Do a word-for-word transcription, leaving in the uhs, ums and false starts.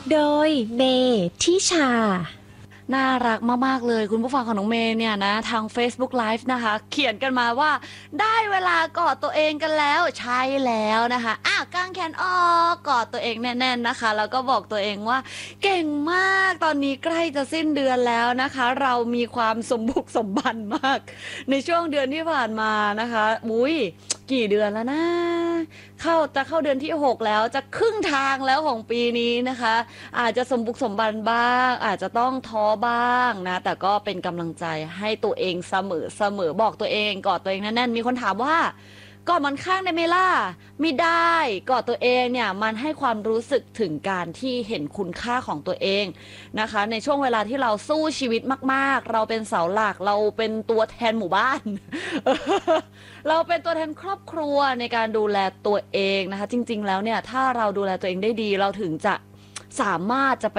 โดยเมทิชาน่ารักมากๆเลยคุณผู้ฟังของน้องเมย์เนี่ยนะทาง Facebook Live นะคะเขียนกันมาว่าได้เวลากอดตัวเองกันแล้วใช่แล้วนะคะอ่ะกางแขนออกกอดตัวเองแน่นๆนะคะแล้วก็บอกตัวเองว่าเก่งมากตอนนี้ใกล้จะสิ้นเดือนแล้วนะคะเรามีความสมบุกสมบันมากในช่วงเดือนที่ผ่านมานะคะอุ้ยกี่เดือนแล้วนะเข้าจะเข้าเดือนที่หกแล้วจะครึ่งทางแล้วของปีนี้นะคะ อาจจะสมบุกสมบันบ้างอาจจะต้องท้อบ้างนะแต่ก็เป็นกำลังใจให้ตัวเองเสมอเสมอบอกตัวเองกอดตัวเองแน่นๆมีคนถามว่ากอดหมอนข้างได้ไหมล่ะไม่ได้กอดตัวเองเนี่ยมันให้ความรู้สึกถึงการที่เห็นคุณค่าของตัวเองนะคะในช่วงเวลาที่เราสู้ชีวิตมากๆเราเป็นเสาหลักเราเป็นตัวแทนหมู่บ้านเราเป็นตัวแทนครอบครัวในการดูแลตัวเองนะคะจริงๆแล้วเนี่ยถ้าเราดูแลตัวเองได้ดีเราถึงจะสามารถจะไป